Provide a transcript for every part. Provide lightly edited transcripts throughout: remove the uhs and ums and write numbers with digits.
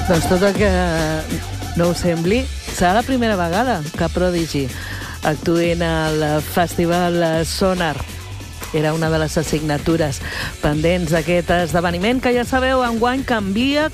Doncs tot el que no us sembli, serà la primera vegada que Prodigy actuïn al Festival Sonar. Era una de les assignatures pendents d'aquest esdeveniment, que ja sabeu, enguany canvia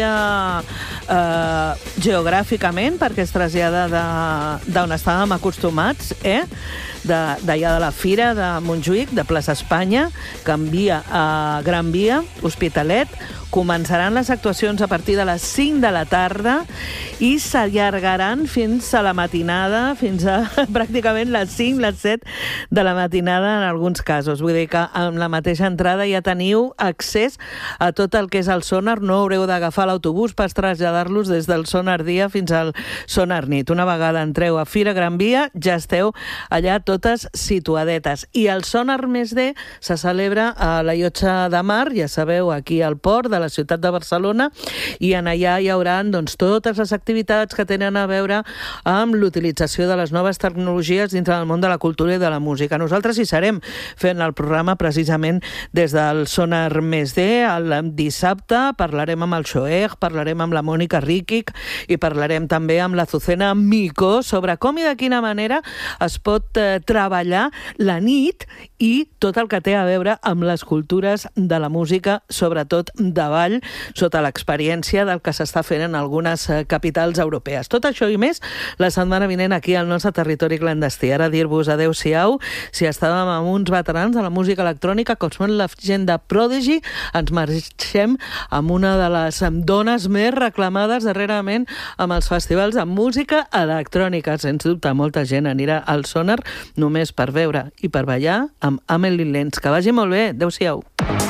geogràficament, perquè es trasllada d'on estàvem acostumats, d'allà de la Fira de Montjuïc, de Plaça Espanya, canvia a Gran Via, Hospitalet. Començaran les actuacions a partir de les 5 de la tarda i s'allargaran fins a la matinada, fins a pràcticament les 5, les 7 de la matinada en alguns casos. Vull dir que amb la mateixa entrada ja teniu accés a tot el que és el Sonar. No haureu d'agafar l'autobús per traslladar-los des del Sonar dia fins al Sonar nit. Una vegada entreu a Fira Gran Via, ja esteu allà totes situadetes. I el Sonar Més D se celebra a la Llotja de Mar, ja sabeu, aquí al port de la ciutat de Barcelona, i en allà hi haurà totes les activitats que tenen a veure amb l'utilització de les noves tecnologies dintre del món de la cultura i de la música. Nosaltres hi serem fent el programa precisament des del Sonar Més D. El dissabte parlarem amb el Xoeg, parlarem amb la Mònica Ríquic i parlarem també amb l'Azucena Mico sobre com i de quina manera es pot treballar la nit i tot el que té a veure amb les cultures de la música, sobretot de ball, sota l'experiència del que s'està fent en algunes capitals europees. Tot això i més la setmana vinent aquí al nostre territori clandestí. Ara dir-vos adeu-siau. Si estàvem amb uns veterans de la música electrònica, com són la gent de Prodigy, ens marxem amb una de les dones més reclamades darrerament amb els festivals de música electrònica. Sens dubte, molta gent anirà al Sonar només per veure i per ballar amb Amelie Lenz. Que vagi molt bé. Adeu-siau.